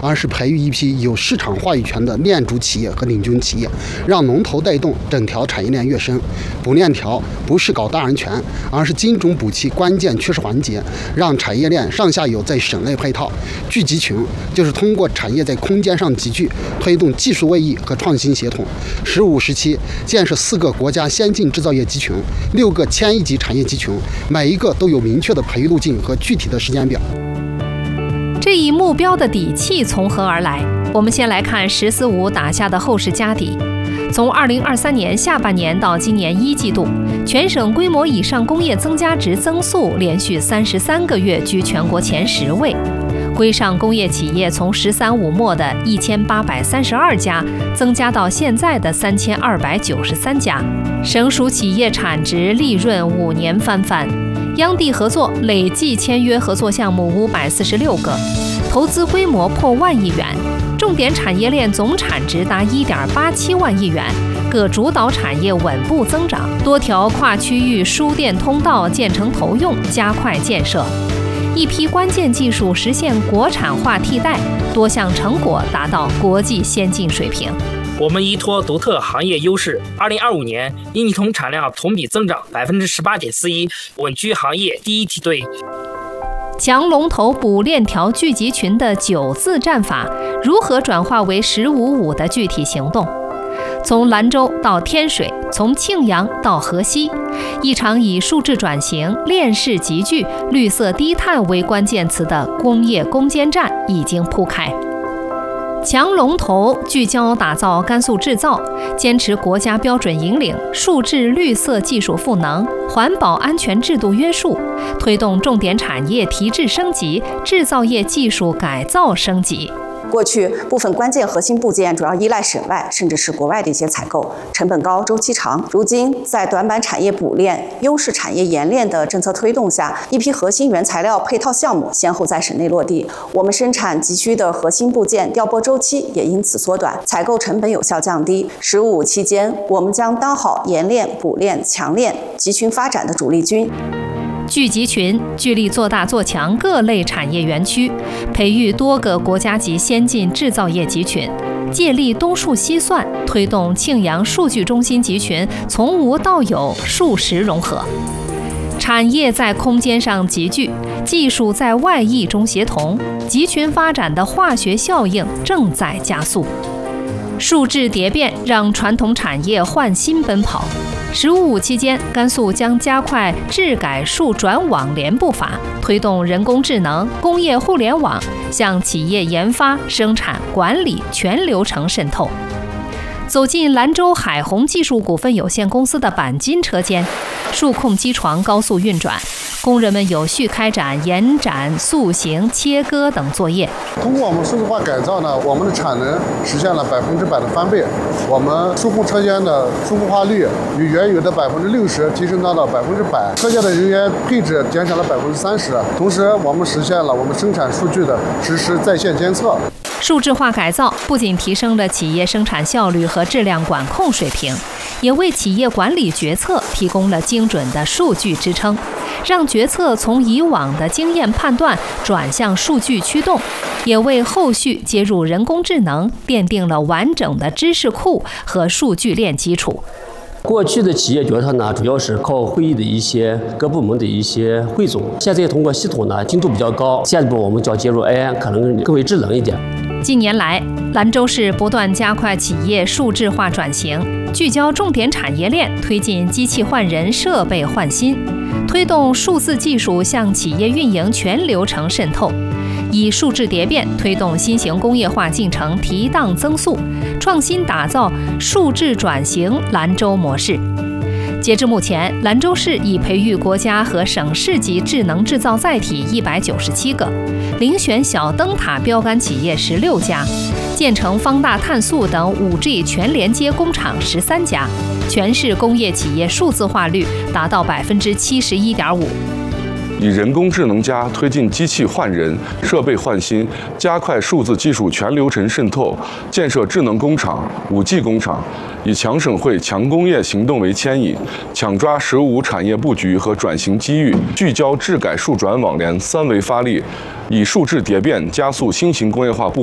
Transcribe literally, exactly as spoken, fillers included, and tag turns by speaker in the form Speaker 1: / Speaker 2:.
Speaker 1: 而是培育一批有市场话语权的链主企业和领军企业，让龙头带动整条产业链跃升。补链条不是搞大人权，而是精准补齐关键缺失环节，让产业链上下游在省内配套。聚集群就是通过产业在空间上集聚，推动技术位移和创新协同。十五时期建设四个国家先进制造业集群，六个千亿级产业集群，每一个都有明确的培育路径和具体的时间表。
Speaker 2: 这一目标的底气从何而来？我们先来看“十四五”打下的厚实家底。从二零二三年下半年到今年一季度，全省规模以上工业增加值增速连续三十三个月居全国前十位。规上工业企业从“十三五”末的一千八百三十二家增加到现在的三千二百九十三家，省属企业产值利润五年翻番，央地合作累计签约合作项目五百四十六个，投资规模破万亿元，重点产业链总产值达一点八七万亿元，各主导产业稳步增长，多条跨区域输电通道建成投用，加快建设。一批关键技术实现国产化替代，多项成果达到国际先进水平。
Speaker 3: 我们依托独特行业优势，二零二五年阴铁铜产量同比增长百分之十八点四一，稳居行业第一梯队。
Speaker 2: 强龙头补链条聚集群的九字战法，如何转化为“十五五”的具体行动？从兰州到天水，从庆阳到河西，一场以数字转型、链式集聚、绿色低碳为关键词的工业攻坚战已经铺开。强龙头聚焦打造甘肃制造，坚持国家标准引领、数字绿色技术赋能、环保安全制度约束，推动重点产业提质升级、制造业技术改造升级。
Speaker 4: 过去部分关键核心部件主要依赖省外甚至是国外的一些采购，成本高、周期长。如今在短板产业补链、优势产业冶炼的政策推动下，一批核心原材料配套项目先后在省内落地，我们生产急需的核心部件调拨周期也因此缩短，采购成本有效降低。十五期间，我们将当好冶炼、补链、强链集群发展的主力军。
Speaker 2: 聚集群聚力做大做强各类产业园区，培育多个国家级先进制造业集群，借力东数西算，推动庆阳数据中心集群从无到有、数实融合。产业在空间上集聚，技术在外溢中协同，集群发展的化学效应正在加速。数质蝶变让传统产业换新奔跑。十五五期间，甘肃将加快质改数转网联步伐，推动人工智能、工业互联网向企业研发、生产、管理全流程渗透。走进兰州海虹技术股份有限公司的钣金车间，数控机床高速运转，工人们有序开展延展、塑形、切割等作业。
Speaker 5: 通过我们数字化改造呢，我们的产能实现了百分之百的翻倍，我们数控车间的数控化率与原有的百分之六十提升到了百分之百，车间的人员配置减少了百分之三十。同时，我们实现了我们生产数据的实时在线监测。
Speaker 2: 数字化改造不仅提升了企业生产效率和质量管控水平，也为企业管理决策提供了精准的数据支撑，让决策从以往的经验判断转向数据驱动，也为后续接入人工智能奠定了完整的知识库和数据链基础。
Speaker 6: 过去的企业决策呢，主要是靠会议的一些各部门的一些汇总，现在通过系统呢，精度比较高，下一步我们将接入 A I， 可能更为智能一点。
Speaker 2: 近年来，兰州市不断加快企业数字化转型，聚焦重点产业链，推进机器换人、设备换新，推动数字技术向企业运营全流程渗透，以数字蝶变推动新型工业化进程提档增速，创新打造数字转型兰州模式。截至目前，兰州市已培育国家和省市级智能制造载体一百九十七个，遴选小灯塔标杆企业十六家，建成方大碳素等 五 G 全连接工厂十三家，全市工业企业数字化率达到百分之七十一点五。
Speaker 7: 以人工智能加推进机器换人、设备换新，加快数字技术全流程渗透，建设智能工厂、五 G 工厂，以强省会、强工业行动为牵引，抢抓“十五”产业布局和转型机遇，聚焦质改数转网联三维发力，以数质蝶变加速新型工业化步。